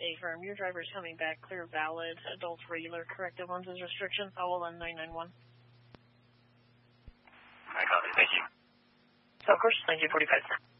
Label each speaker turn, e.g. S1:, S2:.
S1: affirm. Your driver is coming back clear, valid, adults, regular, corrective lenses restrictions, OLN 991.
S2: I got it. Thank you.
S1: So, of course, 1945.